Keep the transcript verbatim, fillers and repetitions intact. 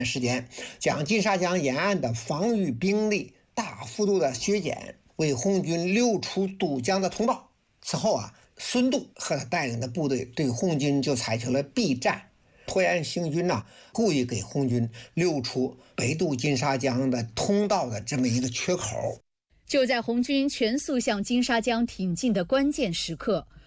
时间，将金沙江沿岸的防御兵力大幅度的削减，为红军留出渡江的通道。此后啊，孙度和他带领的部队对红军就采取了避战。拖延行军呢、啊，故意给红军留出北渡金沙江的通道的这么一个缺口。 就在红军全速向金沙江挺进的关键时刻，